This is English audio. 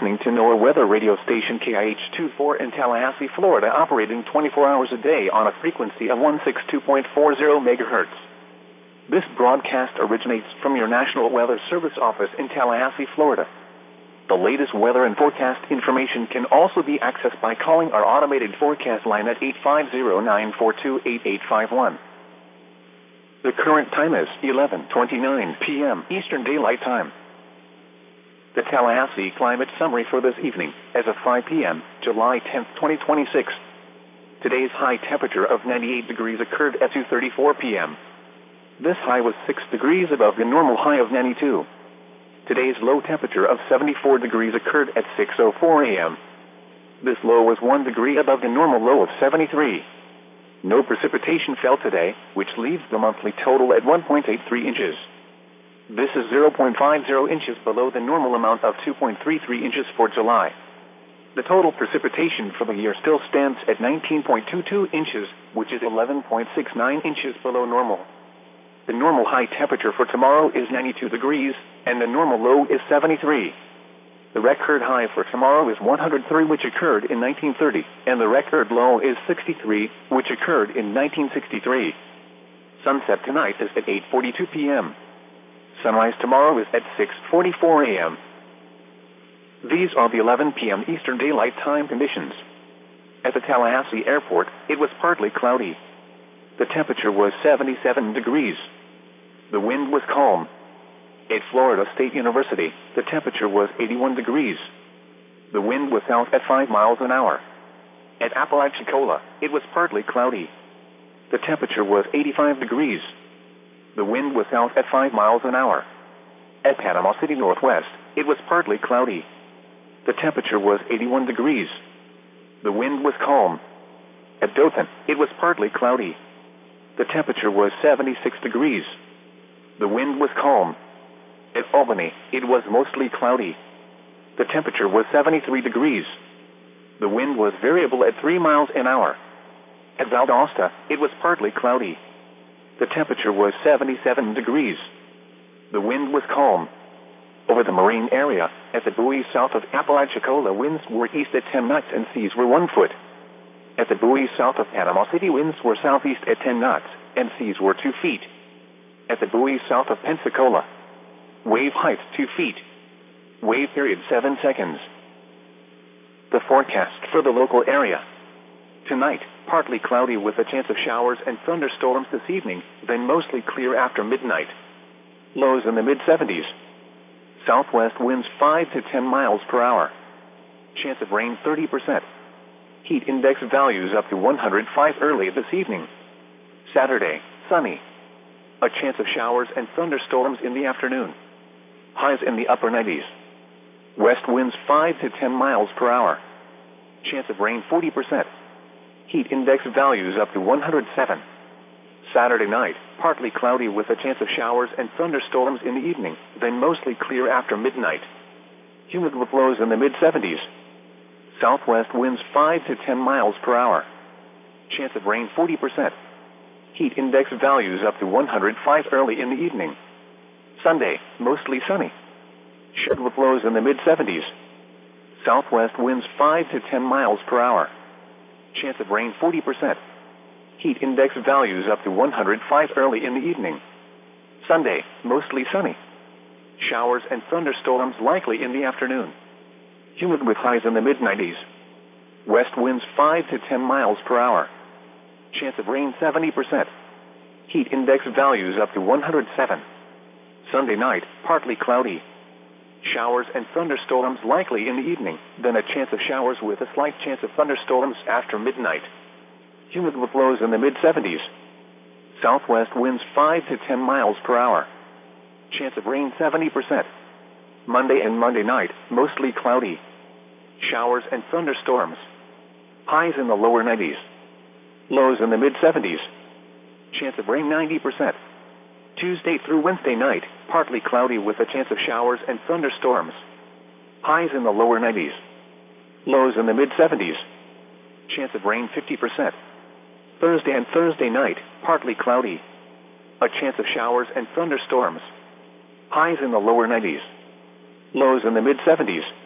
listening to NOAA weather radio station KIH-24 in Tallahassee, Florida, operating 24 hours a day on a frequency of 162.40 megahertz. This broadcast originates from your National Weather Service office in Tallahassee, Florida. The latest weather and forecast information can also be accessed by calling our automated forecast line at 850-942-8851. The current time is 11:29 p.m. Eastern Daylight Time. The Tallahassee climate summary for this evening, as of 5 p.m., July 10, 2026. Today's high temperature of 98 degrees occurred at 2:34 p.m. This high was 6 degrees above the normal high of 92. Today's low temperature of 74 degrees occurred at 6:04 a.m. This low was 1 degree above the normal low of 73. No precipitation fell today, which leaves the monthly total at 1.83 inches. This is 0.50 inches below the normal amount of 2.33 inches for July. The total precipitation for the year still stands at 19.22 inches, which is 11.69 inches below normal. The normal high temperature for tomorrow is 92 degrees, and the normal low is 73. The record high for tomorrow is 103, which occurred in 1930, and the record low is 63, which occurred in 1963. Sunset tonight is at 8:42 p.m. Sunrise tomorrow is at 6:44 a.m. These are the 11 p.m. Eastern Daylight Time conditions. At the Tallahassee Airport, it was partly cloudy. The temperature was 77 degrees. The wind was calm. At Florida State University, the temperature was 81 degrees. The wind was south at 5 miles an hour. At Apalachicola, it was partly cloudy. The temperature was 85 degrees. The wind was south at 5 miles an hour. At Panama City Northwest, it was partly cloudy. The temperature was 81 degrees. The wind was calm. At Dothan, it was partly cloudy. The temperature was 76 degrees. The wind was calm. At Albany, it was mostly cloudy. The temperature was 73 degrees. The wind was variable at 3 miles an hour. At Valdosta, it was partly cloudy. The temperature was 77 degrees. The wind was calm. Over the marine area, at the buoy south of Apalachicola, winds were east at 10 knots and seas were 1 foot. At the buoy south of Panama City, winds were southeast at 10 knots and seas were 2 feet. At the buoy south of Pensacola, wave height 2 feet. Wave period 7 seconds. The forecast for the local area. Tonight, partly cloudy with a chance of showers and thunderstorms this evening, then mostly clear after midnight. Lows in the mid-70s. Southwest winds 5 to 10 miles per hour. Chance of rain 30%. Heat index values up to 105 early this evening. Saturday, sunny. A chance of showers and thunderstorms in the afternoon. Highs in the upper 90s. West winds 5 to 10 miles per hour. Chance of rain 40%. Heat index values up to 107. Saturday night, partly cloudy with a chance of showers and thunderstorms in the evening, then mostly clear after midnight. Humid with lows in the mid-70s. Southwest winds 5 to 10 miles per hour. Chance of rain 40%. Heat index values up to 105 early in the evening. Sunday, mostly sunny. Shade with lows in the mid-70s. Southwest winds 5 to 10 miles per hour. Chance of rain 40%. Heat index values up to 105 early in the evening. Sunday, mostly sunny. Showers and thunderstorms likely in the afternoon. Humid with highs in the mid-90s. West winds 5 to 10 miles per hour. Chance of rain 70%. Heat index values up to 107. Sunday night, partly cloudy. Showers and thunderstorms likely in the evening, then a chance of showers with a slight chance of thunderstorms after midnight. Humid with lows in the mid-70s. Southwest winds 5 to 10 miles per hour. Chance of rain 70%. Monday and Monday night, mostly cloudy. Showers and thunderstorms. Highs in the lower 90s. Lows in the mid-70s. Chance of rain 90%. Tuesday through Wednesday night, partly cloudy with a chance of showers and thunderstorms. Highs in the lower 90s. Lows in the mid-70s. Chance of rain 50%. Thursday and Thursday night, partly cloudy. A chance of showers and thunderstorms. Highs in the lower 90s. Lows in the mid-70s.